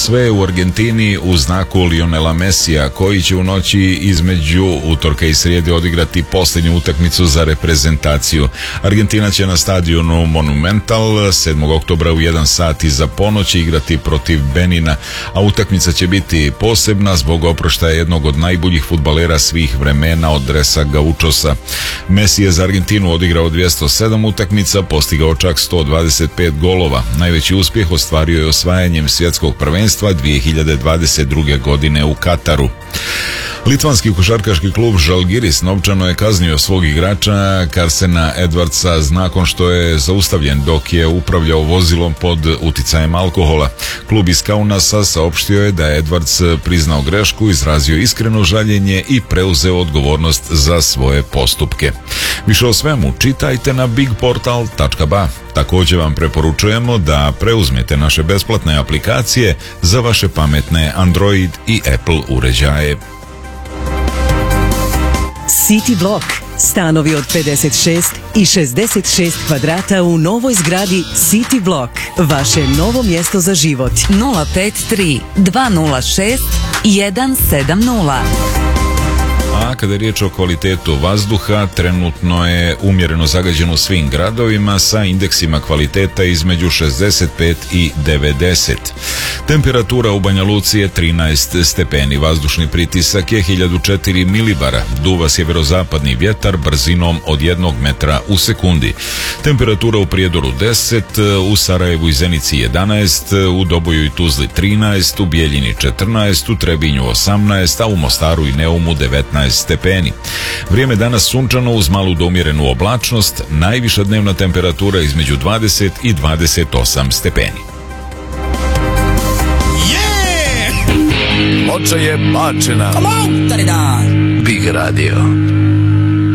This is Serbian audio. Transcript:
sve u Argentini u znaku Lionela Messija, koji će u noći između utorka i srijede odigrati posljednju utakmicu za reprezentaciju. Argentina će na stadionu Monumental 7. oktobra u 1 sat iza ponoći igrati protiv Benina, a utakmica će biti posebna zbog oproštaja jednog od najboljih fudbalera svih vremena od Dresa Gaučosa. Messi je za Argentinu odigrao 207 utakmica, postigao čak 125 golova. Najveći uspjeh ostvario je osvajanjem svjetskog prvenstva 2022. godine u Kataru. Litvanski košarkaški klub Žalgiris novčano je kaznio svog igrača Karsena Edwardsa nakon što je zaustavljen dok je upravljao vozilom pod uticajem alkohola. Klub iz Kaunasa saopštio je da je Edwards priznao grešku, izrazio iskreno žaljenje i preuzeo odgovornost za svoje postupke. Više o svemu čitajte na bigportal.ba. Također vam preporučujemo da preuzmete naše besplatne aplikacije za vaše pametne Android i Apple uređaje. City Block. Stanovi od 56 i 66 kvadrata u novoj zgradi City Block. Vaše novo mjesto za život. 053 206 170. A kada je riječ o kvalitetu vazduha, trenutno je umjereno zagađeno u svim gradovima sa indeksima kvaliteta između 65 i 90. Temperatura u Banja Luci je 13 stepeni, vazdušni pritisak je 1004 milibara, duva sjeverozapadni vjetar brzinom od 1 metra u sekundi. Temperatura u Prijedoru 10, u Sarajevu i Zenici 11, u Doboju i Tuzli 13, u Bijeljini 14, u Trebinju 18, a u Mostaru i Neumu 19 stepeni. Vrijeme danas sunčano uz malu do umjerenu oblačnost, najviša dnevna temperatura između 20 i 28 stepeni. Moća je bačena. Come on, Big Radio.